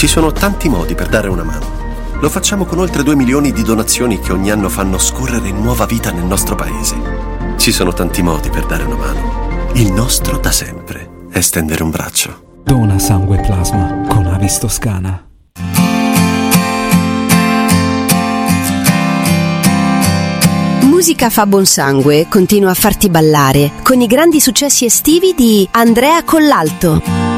Ci sono tanti modi per dare una mano. Lo facciamo con oltre 2 milioni di donazioni che ogni anno fanno scorrere nuova vita nel nostro paese. Ci sono tanti modi per dare una mano. Il nostro da sempre è stendere un braccio. Dona sangue e plasma con Avis Toscana. Musica fa buon sangue continua a farti ballare con i grandi successi estivi di Andrea Collalto.